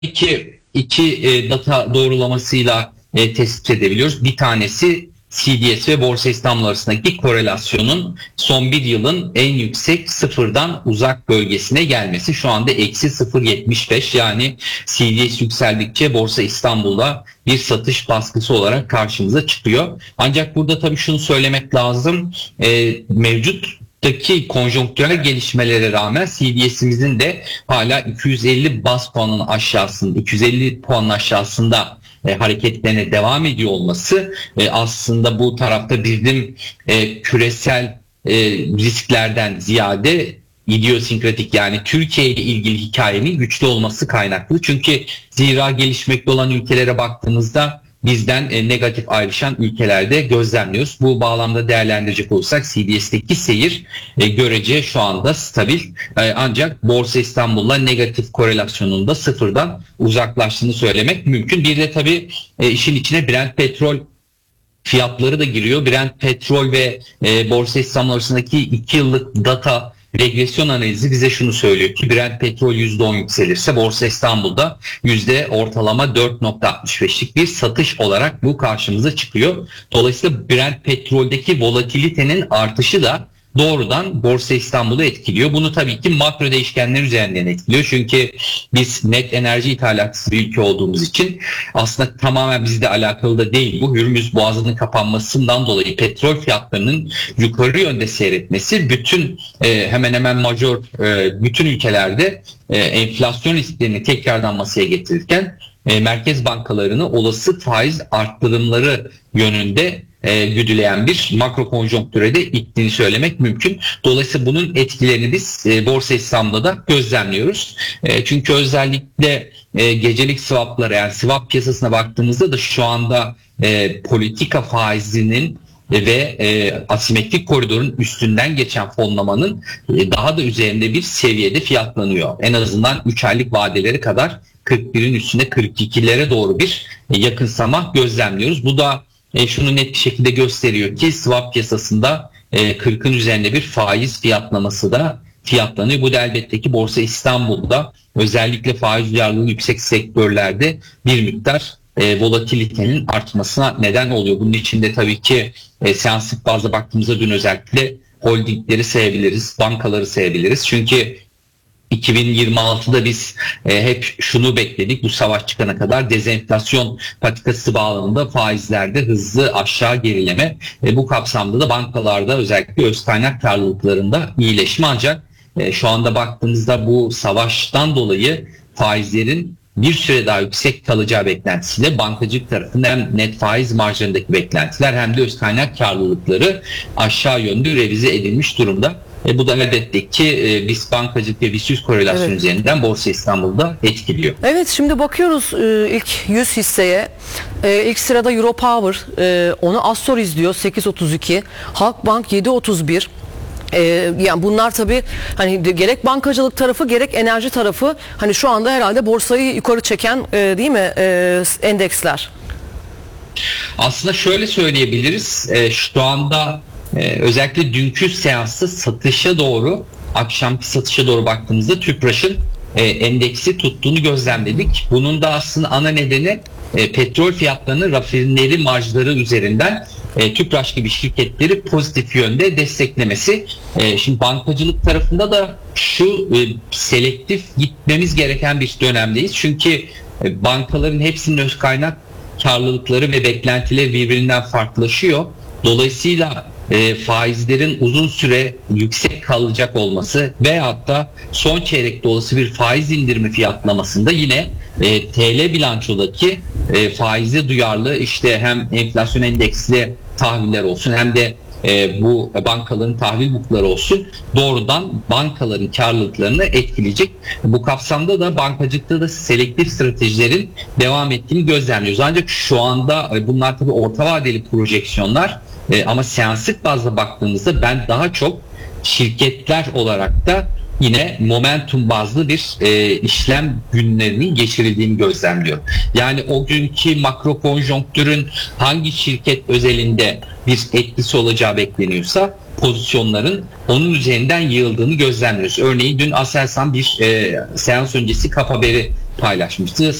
iki data doğrulamasıyla tespit edebiliyoruz. Bir tanesi CDS ve Borsa İstanbul arasındaki korelasyonun son bir yılın en yüksek sıfırdan uzak bölgesine gelmesi. Şu anda eksi 0,75, yani CDS yükseldikçe Borsa İstanbul'da bir satış baskısı olarak karşımıza çıkıyor. Ancak burada tabii şunu söylemek lazım. Mevcuttaki konjonktürel gelişmelere rağmen CDS'imizin de hala 250 bas puanın aşağısında, 250 puanın aşağısında hareketlerine devam ediyor olması aslında bu tarafta bizim küresel risklerden ziyade idiosinkratik, yani Türkiye ile ilgili hikayenin güçlü olması kaynaklı. Çünkü zira gelişmekte olan ülkelere baktığımızda bizden negatif ayrışan ülkelerde gözlemliyoruz. Bu bağlamda değerlendirecek olursak CDS'teki seyir görece şu anda stabil. Ancak Borsa İstanbul'la negatif korelasyonunda sıfırdan uzaklaştığını söylemek mümkün. Bir de tabii işin içine Brent petrol fiyatları da giriyor. Brent petrol ve Borsa İstanbul arasındaki 2 yıllık data regresyon analizi bize şunu söylüyor ki Brent petrol %10 yükselirse Borsa İstanbul'da ortalama %4,65'lik bir satış olarak bu karşımıza çıkıyor. Dolayısıyla Brent petroldeki volatilitenin artışı da doğrudan Borsa İstanbul'u etkiliyor. Bunu tabii ki makro değişkenler üzerinden etkiliyor. Çünkü biz net enerji ithalatçısı bir ülke olduğumuz için aslında tamamen bizle alakalı da değil bu. Hürmüz Boğazı'nın kapanmasından dolayı petrol fiyatlarının yukarı yönde seyretmesi bütün hemen hemen bütün ülkelerde enflasyon risklerini tekrardan masaya getirirken merkez bankalarını olası faiz arttırımları yönünde güdüleyen bir makro konjonktüre de ittiğini söylemek mümkün. Dolayısıyla bunun etkilerini biz Borsa İstanbul'da da gözlemliyoruz. Çünkü özellikle gecelik swaplara, yani swap piyasasına baktığımızda da şu anda politika faizinin ve asimetrik koridorun üstünden geçen fonlamanın daha da üzerinde bir seviyede fiyatlanıyor. En azından 3 aylık vadeleri kadar 41'in üstünde 42'lere doğru bir yakınsama gözlemliyoruz. Bu da şunu net bir şekilde gösteriyor ki swap piyasasında 40'ın üzerinde bir faiz fiyatlaması da fiyatlanıyor. Bu da elbette ki Borsa İstanbul'da özellikle faiz duyarlılığı yüksek sektörlerde bir miktar volatilitenin artmasına neden oluyor. Bunun içinde tabii ki seanslık bazda baktığımızda dün özellikle holdingleri sayabiliriz, bankaları sayabiliriz. Çünkü 2026'da biz hep şunu bekledik, bu savaş çıkana kadar dezenflasyon patikası bağlamında faizlerde hızlı aşağı gerileme. Bu kapsamda da bankalarda özellikle öz kaynak karlılıklarında iyileşme, ancak şu anda baktığımızda bu savaştan dolayı faizlerin bir süre daha yüksek kalacağı beklentisiyle bankacılık tarafında hem net faiz marjlarındaki beklentiler hem de öz kaynak karlılıkları aşağı yönlü revize edilmiş durumda. Bu da elbette ki BIST bankacılık ve BIST 100 korelasyon üzerinden Borsa İstanbul'da etkiliyor. Evet, şimdi bakıyoruz ilk 100 hisseye. İlk sırada Europower, onu Astor izliyor 8.32, Halkbank 7.31. Yani bunlar tabii hani gerek bankacılık tarafı gerek enerji tarafı hani şu anda herhalde borsayı yukarı çeken değil mi endeksler? Aslında şöyle söyleyebiliriz, şu anda özellikle dünkü seansta satışa doğru, akşamki satışa doğru baktığımızda Tüpraş'ın endeksi tuttuğunu gözlemledik. Bunun da aslında ana nedeni petrol fiyatlarının rafineri marjları üzerinden Tüpraş gibi şirketleri pozitif yönde desteklemesi. Şimdi bankacılık tarafında da şu selektif gitmemiz gereken bir dönemdeyiz. Çünkü bankaların hepsinin öz kaynak karlılıkları ve beklentileri birbirinden farklılaşıyor. Dolayısıyla faizlerin uzun süre yüksek kalacak olması veyahut da son çeyrekte olası bir faiz indirimi fiyatlamasında yine TL bilançodaki faize duyarlı işte hem enflasyon endeksli tahviller olsun hem de bu bankaların tahvil bukları olsun doğrudan bankaların karlılıklarını etkileyecek. Bu kapsamda da bankacılıkta da selektif stratejilerin devam ettiğini gözlemliyoruz. Ancak şu anda bunlar tabii orta vadeli projeksiyonlar ama seanslık bazda baktığımızda ben daha çok şirketler olarak da yine momentum bazlı bir işlem günlerinin geçirildiğini gözlemliyorum. Yani o günkü makro konjonktürün hangi şirket özelinde bir etkisi olacağı bekleniyorsa pozisyonların onun üzerinden yığıldığını gözlemliyoruz. Örneğin dün Aselsan bir seans öncesi kap haberi paylaşmıştı.